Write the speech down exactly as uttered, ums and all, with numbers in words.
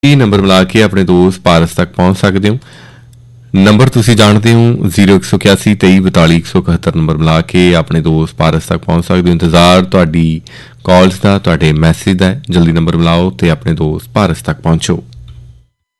ਇਹ ਨੰਬਰ ਮਿਲਾ ਕੇ ਆਪਣੇ ਦੋਸਤ ਪਾਰਸ ਤੱਕ ਪਹੁੰਚ ਸਕਦੇ ਹੋ। ਨੰਬਰ ਤੁਸੀਂ ਜਾਣਦੇ ਹੋ ਜ਼ੀਰੋ ਇੱਕ ਸੌ ਇਕਿਆਸੀ ਤੇਈ ਬਤਾਲੀ ਇੱਕ ਸੌ ਇਕਹੱਤਰ ਨੰਬਰ ਮਿਲਾ ਕੇ ਆਪਣੇ ਦੋਸਤ ਪਾਰਸ ਤੱਕ ਪਹੁੰਚ ਸਕਦੇ ਹੋ। ਇੰਤਜ਼ਾਰ ਤੁਹਾਡੀ ਕਾਲਸ ਦਾ, ਤੁਹਾਡੇ ਮੈਸੇਜ ਦਾ। ਜਲਦੀ ਨੰਬਰ ਮਿਲਾਓ ਤੇ ਆਪਣੇ ਦੋਸਤ ਪਾਰਸ ਤੱਕ ਪਹੁੰਚੋ।